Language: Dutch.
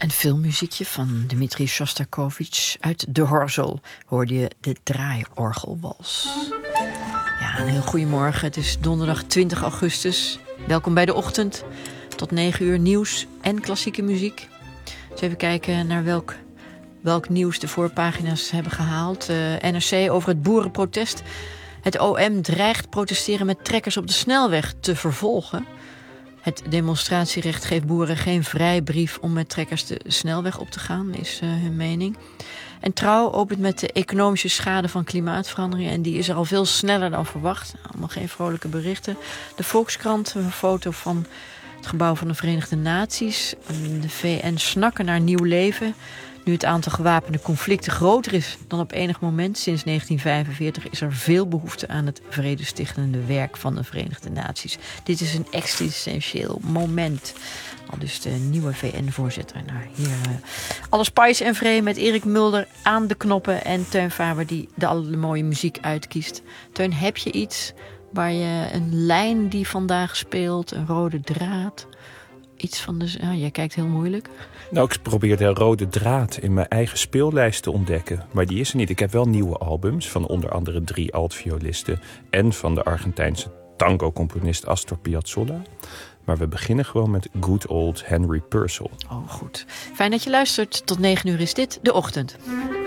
Een filmmuziekje van Dmitri Shostakovich uit De Horzel hoorde je de draaiorgelwals. Ja, een heel goedemorgen. Het is donderdag 20 augustus. Welkom bij De Ochtend. Tot 9 uur nieuws en klassieke muziek. Dus even kijken naar welk nieuws de voorpagina's hebben gehaald. NRC over het boerenprotest. Het OM dreigt protesteren met trekkers op de snelweg te vervolgen. Het demonstratierecht geeft boeren geen vrijbrief om met trekkers de snelweg op te gaan, is hun mening. En Trouw opent met de economische schade van klimaatverandering. En die is er al veel sneller dan verwacht. Allemaal geen vrolijke berichten. De Volkskrant, een foto van het gebouw van de Verenigde Naties. De VN snakken naar nieuw leven. Nu het aantal gewapende conflicten groter is dan op enig moment sinds 1945... is er veel behoefte aan het vredestichtende werk van de Verenigde Naties. Dit is een existentieel moment. Al dus de nieuwe VN-voorzitter. Nou, hier alles pais en vree met Erik Mulder aan de knoppen... en Teun Faber die de alle mooie muziek uitkiest. Teun, heb je iets waar je een lijn die vandaag speelt, een rode draad... Iets van de... jij kijkt heel moeilijk. Nou, ik probeer de rode draad in mijn eigen speellijst te ontdekken. Maar die is er niet. Ik heb wel nieuwe albums van onder andere 3 altviolisten... en van de Argentijnse tango-componist Astor Piazzolla. Maar we beginnen gewoon met good old Henry Purcell. Oh, goed. Fijn dat je luistert. Tot 9 uur is dit De Ochtend.